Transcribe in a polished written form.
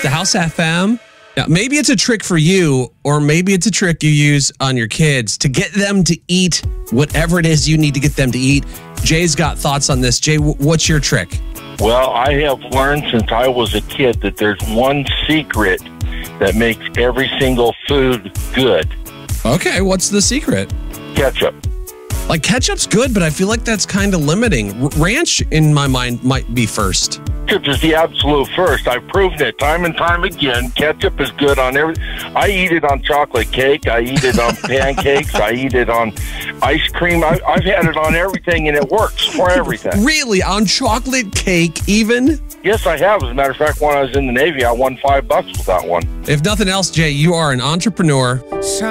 The House FM. Now, maybe it's a trick for you, or maybe it's a trick you use on your kids to get them to eat whatever it is you need to get them to eat. Jay's got thoughts on this. Jay, what's your trick? Well, I have learned since I was a kid that there's one secret that makes every single food good. Okay, what's the secret? Ketchup. Like, ketchup's good, but I feel like that's kind of limiting. Ranch, in my mind, might be first. Ketchup is the absolute first. I've proven it time and time again. Ketchup is good on everything. I eat it on chocolate cake. I eat it on pancakes. I eat it on ice cream. I've had it on everything, and it works for everything. Really? On chocolate cake, even? Yes, I have. As a matter of fact, when I was in the Navy, I won $5 with that one. If nothing else, Jay, you are an entrepreneur.